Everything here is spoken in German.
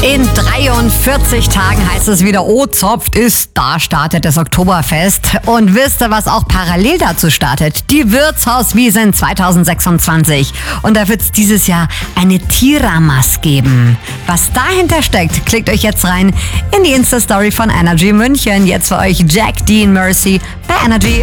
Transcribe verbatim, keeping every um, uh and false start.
In dreiundvierzig Tagen heißt es wieder, oh, Zopft ist, da startet das Oktoberfest. Und wisst ihr, was auch parallel dazu startet? Die Wirtshauswiesn zweitausendsechsundzwanzig. Und da wird es dieses Jahr eine Tiramas geben. Was dahinter steckt, klickt euch jetzt rein in die Insta-Story von Energy München. Jetzt für euch Jack Dean Mercy bei Energy.